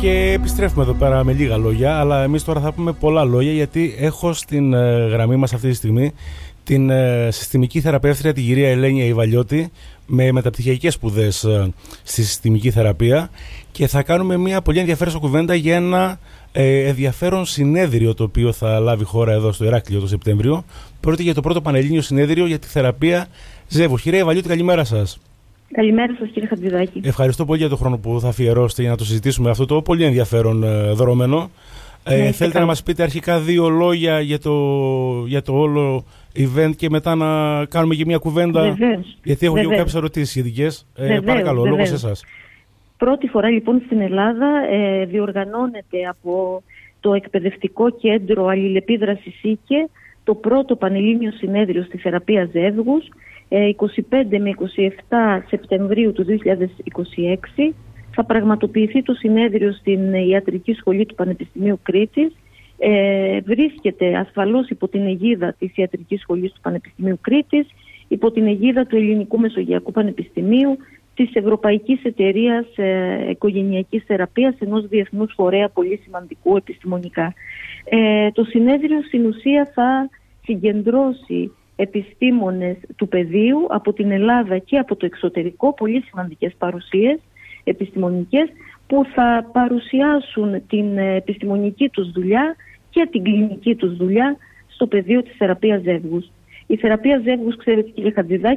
Και επιστρέφουμε εδώ πέρα με λίγα λόγια, αλλά εμείς τώρα θα πούμε πολλά λόγια, γιατί έχω στην γραμμή μας αυτή τη στιγμή την συστημική θεραπεύτρια, την κυρία Ελένη Ιβαλιώτη, με μεταπτυχιακές σπουδές στη συστημική θεραπεία, και θα κάνουμε μια πολύ ενδιαφέρουσα κουβέντα για ένα ενδιαφέρον συνέδριο το οποίο θα λάβει χώρα εδώ στο Ηράκλειο το Σεπτέμβριο. Πρόκειται για το πρώτο πανελλήνιο συνέδριο για τη θεραπεία ζεύγους. Κυρία Ιβαλιώτη, καλημέρα σας. Καλημέρα σας, κύριε Χατζηδάκη. Ευχαριστώ πολύ για τον χρόνο που θα αφιερώσετε για να το συζητήσουμε αυτό το πολύ ενδιαφέρον δρόμενο. Θέλετε να μας πείτε αρχικά δύο λόγια για το όλο event και μετά να κάνουμε και μια κουβέντα? Βεβαίως. Γιατί έχω και κάποιες ερωτήσεις σχετικές. Παρακαλώ, λόγω σε εσάς. Πρώτη φορά λοιπόν στην Ελλάδα διοργανώνεται από το Εκπαιδευτικό Κέντρο Αλληλεπίδρασης ΙΚΕ το πρώτο πανελλήνιο συνέδριο στη θεραπεία ζεύγους 25 με 27 Σεπτεμβρίου του 2026. Θα πραγματοποιηθεί το συνέδριο στην Ιατρική Σχολή του Πανεπιστημίου Κρήτης. Βρίσκεται ασφαλώς υπό την αιγίδα της Ιατρικής Σχολής του Πανεπιστημίου Κρήτης, υπό την αιγίδα του Ελληνικού Μεσογειακού Πανεπιστημίου, της Ευρωπαϊκής Εταιρείας Οικογενειακής Θεραπείας, ενός διεθνούς φορέα πολύ σημαντικού επιστημονικά. Το συνέδριο στην ουσία θα συγκεντρώσει επιστήμονες του πεδίου από την Ελλάδα και από το εξωτερικό, πολύ σημαντικές παρουσίες επιστημονικές, που θα παρουσιάσουν την επιστημονική τους δουλειά και την κλινική τους δουλειά στο πεδίο της θεραπείας ζεύγους. Η θεραπεία ζεύγους, ξέρετε κύριε Χατζηδάκη,